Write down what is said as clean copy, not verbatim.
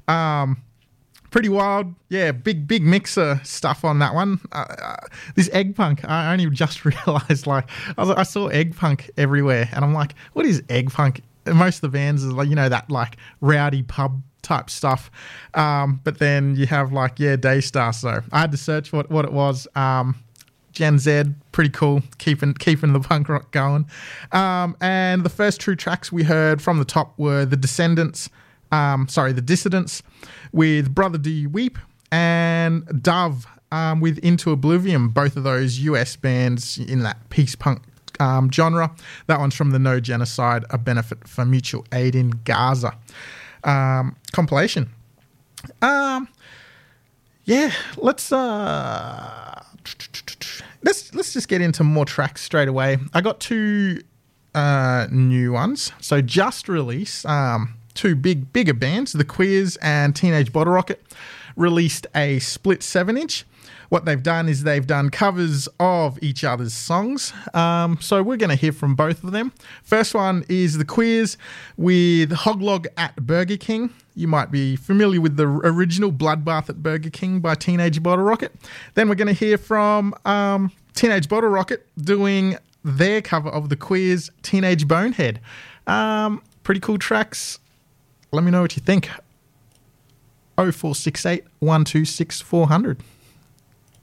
Pretty wild. Yeah, big mixer stuff on that one. This Egg Punk, I only just realised, like, I saw Egg Punk everywhere, and I'm like, what is Egg Punk? And most of the bands is like, you know, that like rowdy pub type stuff. But then you have like, Daystar. So I had to search what it was. Gen Z, pretty cool, keeping the punk rock going. And the first two tracks we heard from the top were The Dissidents with Brother Do You Weep, and Dove with Into Oblivion, both of those US bands in that peace punk genre. That one's from the No Genocide, A Benefit for Mutual Aid in Gaza compilation. Let's just get into more tracks straight away. I got two new ones. So just released two bigger bands, The Queers and Teenage Bottle Rocket, released a split 7-inch. What they've done is they've done covers of each other's songs. So we're going to hear from both of them. First one is The Queers with Hoglog at Burger King. You might be familiar with the original Bloodbath at Burger King by Teenage Bottle Rocket. Then we're going to hear from Teenage Bottle Rocket doing their cover of The Queers' Teenage Bonehead. Pretty cool tracks. Let me know what you think. 0468 126 400.